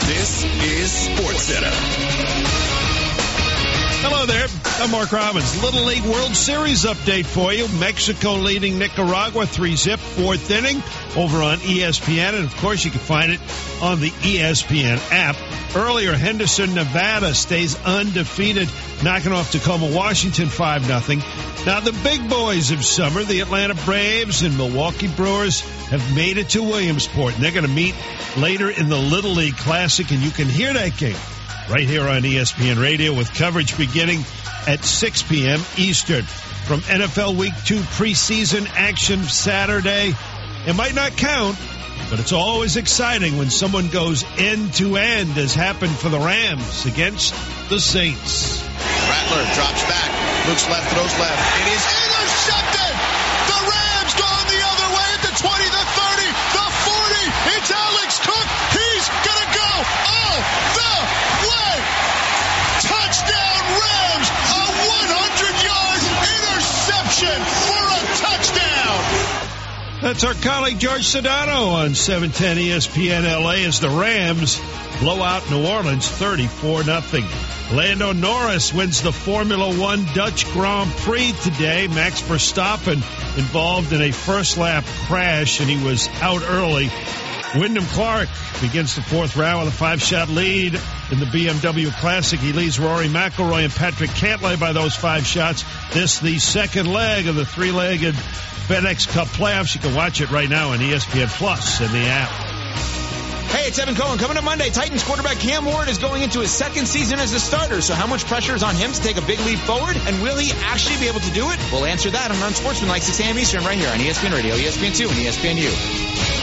This is SportsCenter. Hello there. I'm Mark Robbins. Little League World Series update for you. Mexico leading Nicaragua 3-zip, fourth inning over on ESPN. And, of course, you can find it on the ESPN app. Earlier, Henderson, Nevada stays undefeated, knocking off Tacoma, Washington 5-0. Now, the big boys of summer, the Atlanta Braves and Milwaukee Brewers, have made it to Williamsport. And they're going to meet later in the Little League Classic, and you can hear that game right here on ESPN Radio with coverage beginning at 6 p.m. Eastern. From NFL Week 2 preseason action Saturday, it might not count, but it's always exciting when someone goes end-to-end, as happened for the Rams against the Saints. Rattler drops back, looks left, throws left. It is intercepted! The Rams gone the other way at the 20, the 30, the 40. It's Alex Cook. He's going to go all the way. Touchdown Rams! A 100-yard interception for a touchdown! That's our colleague George Sedano on 710 ESPN LA as the Rams blow out New Orleans 34-0. Lando Norris wins the Formula One Dutch Grand Prix today. Max Verstappen involved in a first-lap crash, and he was out early. Wyndham Clark begins the fourth round with a 5-shot lead in the BMW Classic. He leads Rory McIlroy and Patrick Cantlay by those 5 shots. This the second leg of the three-legged FedEx Cup playoffs. You can watch it right now on ESPN Plus in the app. Hey, it's Evan Cohen. Coming up Monday, Titans quarterback Cam Ward is going into his second season as a starter. So how much pressure is on him to take a big leap forward? And will he actually be able to do it? We'll answer that on Unsportsmanlike 6 a.m. Eastern right here on ESPN Radio, ESPN2, and ESPNU.